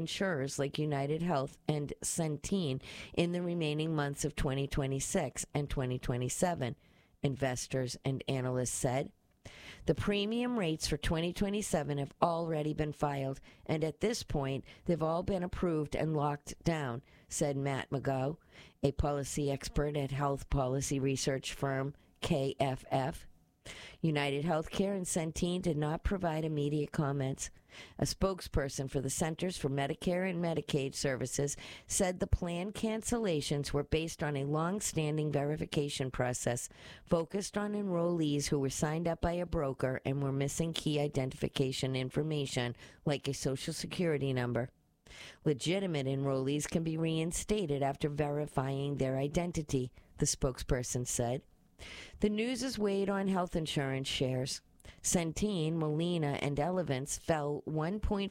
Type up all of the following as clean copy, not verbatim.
insurers like United Health and Centene in the remaining months of 2026 and 2027, investors and analysts said. The premium rates for 2027 have already been filed, and at this point, they've all been approved and locked down, said Matt McGough, a policy expert at health policy research firm KFF. United Healthcare and Centene did not provide immediate comments. A spokesperson for the Centers for Medicare and Medicaid Services said the plan cancellations were based on a long-standing verification process focused on enrollees who were signed up by a broker and were missing key identification information like a Social Security number. Legitimate enrollees can be reinstated after verifying their identity, the spokesperson said. The news has weighed on health insurance shares. Centene, Molina, and Elevance fell 1.5%,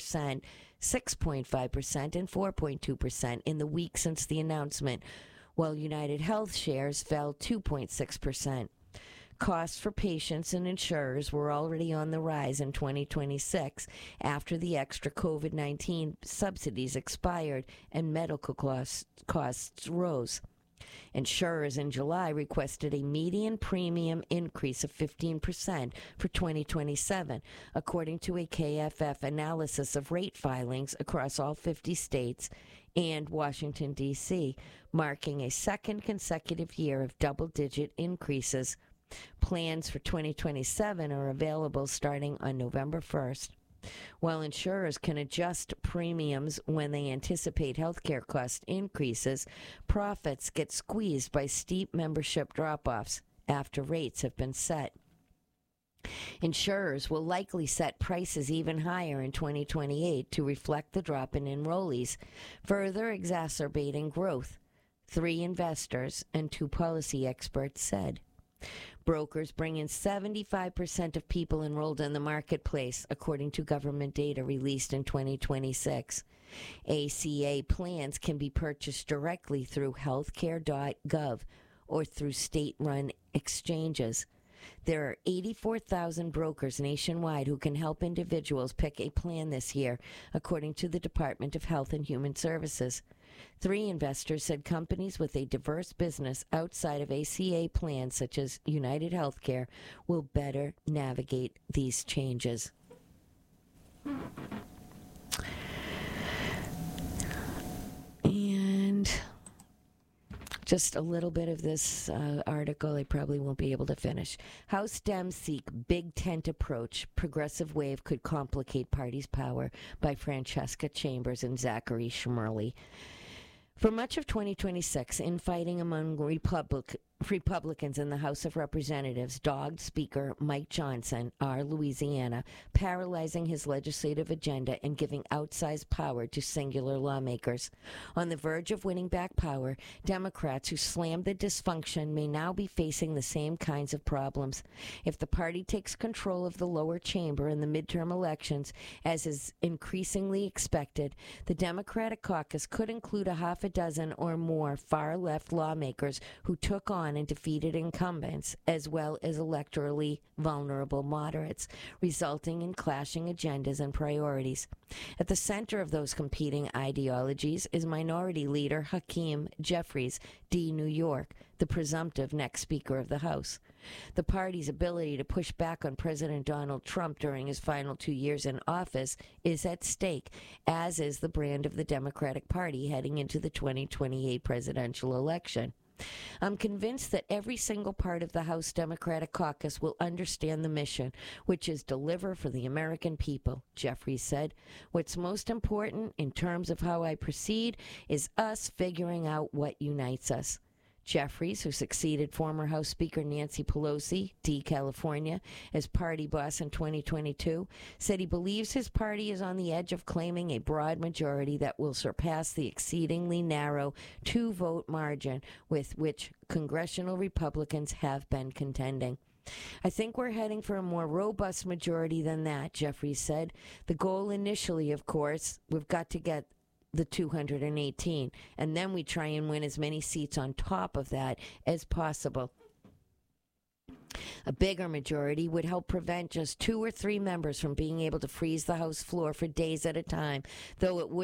6.5%, and 4.2% in the week since the announcement, while United Health shares fell 2.6%. Costs for patients and insurers were already on the rise in 2026 after the extra COVID-19 subsidies expired and medical costs rose. Insurers in July requested a median premium increase of 15% for 2027, according to a KFF analysis of rate filings across all 50 states and Washington, D.C., marking a second consecutive year of double-digit increases. Plans for 2027 are available starting on November 1st. While insurers can adjust premiums when they anticipate healthcare cost increases, profits get squeezed by steep membership drop-offs after rates have been set. Insurers will likely set prices even higher in 2028 to reflect the drop in enrollees, further exacerbating growth, 3 investors and 2 policy experts said. Brokers bring in 75% of people enrolled in the marketplace, according to government data released in 2026. ACA plans can be purchased directly through healthcare.gov or through state-run exchanges. There are 84,000 brokers nationwide who can help individuals pick a plan this year, according to the Department of Health and Human Services. 3 investors said companies with a diverse business outside of ACA plans, such as United Healthcare, will better navigate these changes. And just a little bit of this article I probably won't be able to finish. House Dems seek big tent approach. Progressive wave could complicate party's power, by Francesca Chambers and Zachary Schmerly. For much of 2026, infighting among Republicans in the House of Representatives dogged Speaker Mike Johnson, R. Louisiana, paralyzing his legislative agenda and giving outsized power to singular lawmakers. On the verge of winning back power, Democrats who slammed the dysfunction may now be facing the same kinds of problems. If the party takes control of the lower chamber in the midterm elections, as is increasingly expected, the Democratic caucus could include a half a dozen or more far-left lawmakers who took on and defeated incumbents, as well as electorally vulnerable moderates, resulting in clashing agendas and priorities. At the center of those competing ideologies is Minority Leader Hakeem Jeffries, D. New York, the presumptive next Speaker of the House. The party's ability to push back on President Donald Trump during his final 2 years in office is at stake, as is the brand of the Democratic Party heading into the 2028 presidential election. I'm convinced that every single part of the House Democratic Caucus will understand the mission, which is deliver for the American people, Jeffries said. What's most important in terms of how I proceed is us figuring out what unites us. Jeffries, who succeeded former House Speaker Nancy Pelosi, D. California, as party boss in 2022, said he believes his party is on the edge of claiming a broad majority that will surpass the exceedingly narrow 2-vote margin with which congressional Republicans have been contending. I think we're heading for a more robust majority than that, Jeffries said. The goal initially, of course, we've got to get the 218, and then we try and win as many seats on top of that as possible. A bigger majority would help prevent just 2 or 3 members from being able to freeze the House floor for days at a time, though it would